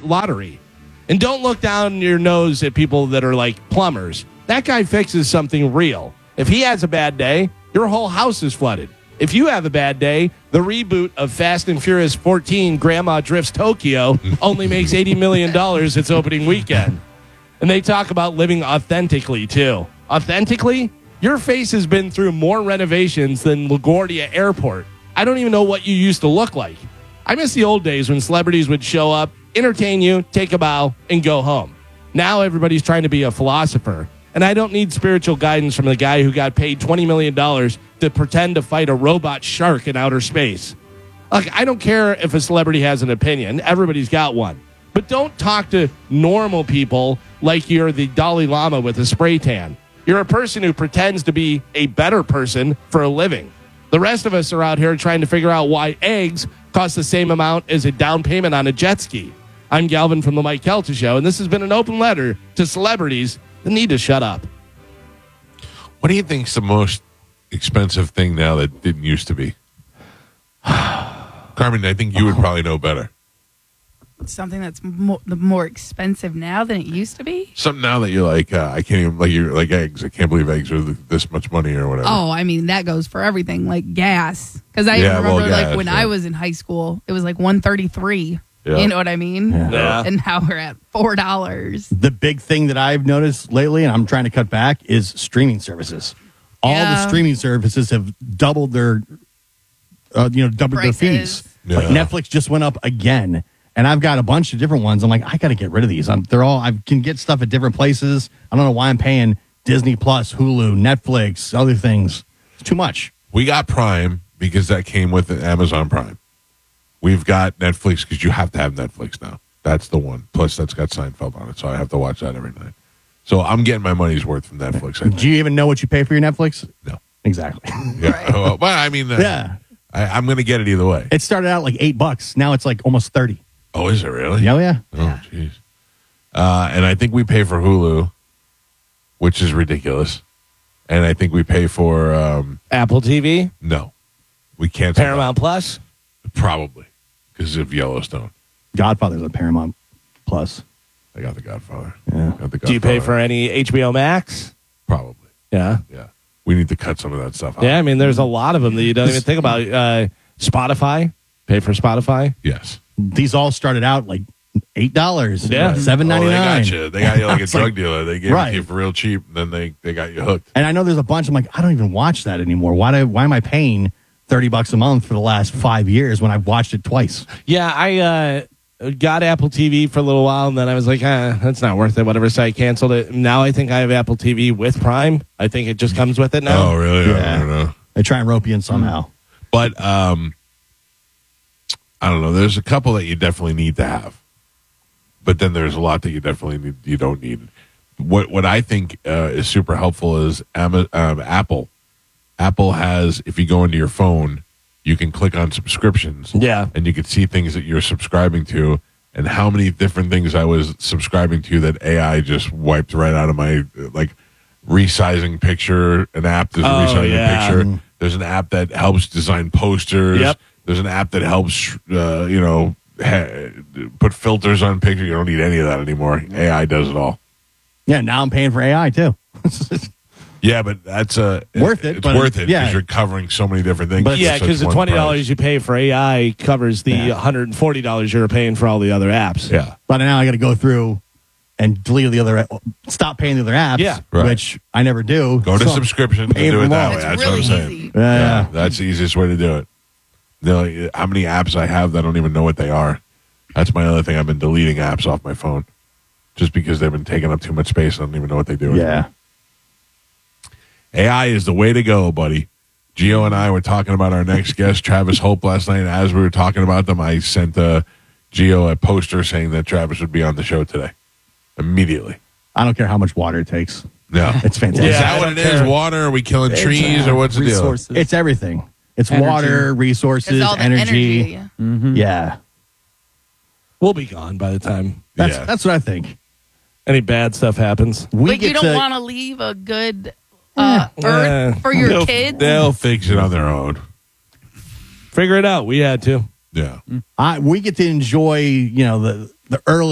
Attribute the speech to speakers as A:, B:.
A: lottery. And don't look down your nose at people that are like plumbers. That guy fixes something real. If he has a bad day, your whole house is flooded. If you have a bad day, the reboot of Fast and Furious 14, Grandma Drifts Tokyo, only makes $80 million its opening weekend. And they talk about living authentically, too. Authentically? Your face has been through more renovations than LaGuardia Airport. I don't even know what you used to look like. I miss the old days when celebrities would show up, entertain you, take a bow, and go home. Now everybody's trying to be a philosopher. And I don't need spiritual guidance from the guy who got paid $20 million to pretend to fight a robot shark in outer space. Like, I don't care if a celebrity has an opinion. Everybody's got one. But don't talk to normal people like you're the Dalai Lama with a spray tan. You're a person who pretends to be a better person for a living. The rest of us are out here trying to figure out why eggs cost the same amount as a down payment on a jet ski. I'm Galvin from the Mike Kelta Show, and this has been an open letter to celebrities that need to shut up.
B: What do you think's the most expensive thing now that didn't used to be? Carmen, I think you would probably know better.
C: Something that's more expensive now than it used to be?
B: Something now that you're like, I can't even, like, you're like eggs. I can't believe eggs are this much money or whatever.
C: Oh, I mean, that goes for everything, like gas. Because I remember, gas, when I was in high school, it was like $1.33. Yeah. You know what I mean?
A: Yeah.
C: And now we're at $4.
D: The big thing that I've noticed lately, and I'm trying to cut back, is streaming services. All the streaming services have doubled their, fees. Yeah. Like Netflix just went up again, and I've got a bunch of different ones. I'm like, I got to get rid of these. I can get stuff at different places. I don't know why I'm paying Disney Plus, Hulu, Netflix, other things. It's too much.
B: We got Prime because that came with Amazon Prime. We've got Netflix because you have to have Netflix now. That's the one. Plus, that's got Seinfeld on it, so I have to watch that every night. So I'm getting my money's worth from Netflix.
D: Do you even know what you pay for your Netflix?
B: No.
D: Exactly.
B: Yeah. Right. Well, I mean, I'm going to get it either way.
D: It started out like $8. Now it's like almost 30.
B: Oh, is it really?
D: Oh, yeah.
B: Oh, jeez. And I think we pay for Hulu, which is ridiculous. And I think we pay for
A: Apple TV?
B: No. We can't.
A: Paramount Plus?
B: Probably. Because of Yellowstone.
D: Godfather's on Paramount Plus.
B: I got The Godfather.
D: Yeah.
A: Do you pay for any HBO Max?
B: Probably.
A: Yeah.
B: Yeah. We need to cut some of that stuff out.
A: Yeah, I mean, there's a lot of them that you don't even think about. Spotify. Pay for Spotify?
B: Yes.
D: These all started out like $8.
A: Yeah.
D: $7.99.
B: They got you like a drug dealer. They gave it to you for real cheap, and then they got you hooked.
D: And I know there's a bunch. I'm like, I don't even watch that anymore. Why am I paying $30 a month for the last 5 years when I've watched it twice?
A: Yeah, I got Apple TV for a little while, and then I was like, that's not worth it. Whatever, so I canceled it. Now I think I have Apple TV with Prime. I think it just comes with it now.
B: Oh, really?
D: Yeah.
B: I don't know.
D: They try and rope you in somehow.
B: But I don't know. There's a couple that you definitely need to have. But then there's a lot that you don't need. What I think is super helpful is Apple. Apple has, if you go into your phone, you can click on subscriptions.
A: Yeah.
B: And you can see things that you're subscribing to and how many different things I was subscribing to that AI just wiped right out of my, like, resizing picture, an app that's resizing picture. There's an app that helps design posters.
A: Yep.
B: There's an app that helps, put filters on pictures. You don't need any of that anymore. AI does it all.
D: Yeah, now I'm paying for AI too.
B: Yeah, but that's
D: worth it.
B: It's worth it because you're covering so many different things.
A: But yeah, because the $20 you pay for AI covers the $140 you're paying for all the other apps.
B: Yeah,
D: but now I got to go through and delete the other, stop paying the other apps.
A: Yeah,
D: which I never do.
B: Go to subscription and do it that way. That's
C: really
B: what I'm saying.
C: easy.
D: Yeah,
B: that's the easiest way to do it. How many apps I have that I don't even know what they are. That's my other thing. I've been deleting apps off my phone just because they've been taking up too much space. I don't even know what they do.
D: Yeah.
B: AI is the way to go, buddy. Gio and I were talking about our next guest, Travis Hope, last night. As we were talking about them, I sent Gio a poster saying that Travis would be on the show today. Immediately.
D: I don't care how much water it takes.
B: No.
D: It's fantastic.
B: Is that what it is? Water? Are we killing trees or what's the deal?
D: It's everything. It's water, resources,
C: all the
D: energy.
C: Mm-hmm.
D: Yeah.
A: We'll be gone by the time
D: That's what I think.
A: any bad stuff happens.
C: But you don't want to leave a good earth for your kids?
B: They'll fix it on their own.
A: Figure it out. We had to.
B: Yeah.
D: We get to enjoy, the early